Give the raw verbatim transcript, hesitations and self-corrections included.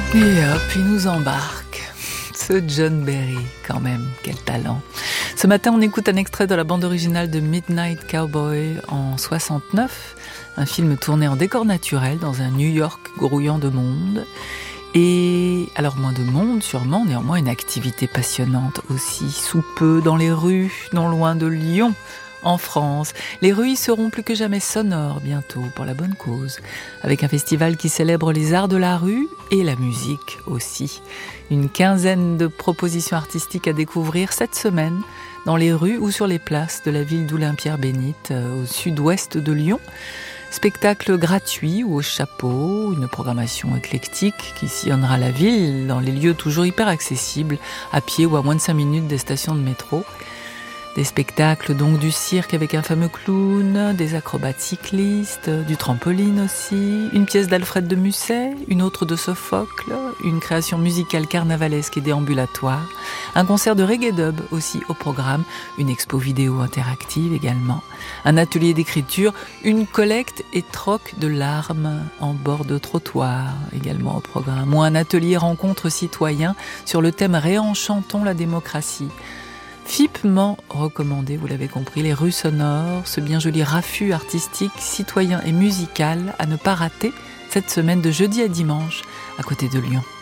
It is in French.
Et hop, il nous embarque. Ce John Berry, quand même, quel talent. Ce matin, on écoute un extrait de la bande originale de Midnight Cowboy en soixante-neuf, un film tourné en décor naturel dans un New York grouillant de monde. Et alors moins de monde sûrement, néanmoins une activité passionnante aussi, sous peu dans les rues, non loin de Lyon. En France, les rues y seront plus que jamais sonores bientôt pour la bonne cause, avec un festival qui célèbre les arts de la rue et la musique aussi. Une quinzaine de propositions artistiques à découvrir cette semaine dans les rues ou sur les places de la ville d'Oulain-Pierre-Bénite, au sud-ouest de Lyon. Spectacle gratuit ou au chapeau, une programmation éclectique qui sillonnera la ville dans les lieux toujours hyper accessibles, à pied ou à moins de cinq minutes des stations de métro. Des spectacles donc du cirque avec un fameux clown, des acrobates cyclistes, du trampoline aussi, une pièce d'Alfred de Musset, une autre de Sophocle, une création musicale carnavalesque et déambulatoire, un concert de reggae dub aussi au programme, une expo vidéo interactive également, un atelier d'écriture, une collecte et troc de larmes en bord de trottoir également au programme, ou un atelier rencontre citoyen sur le thème Réenchantons la démocratie. Fipement recommandé, vous l'avez compris, les rues sonores, ce bien joli raffut artistique, citoyen et musical à ne pas rater cette semaine de jeudi à dimanche à côté de Lyon.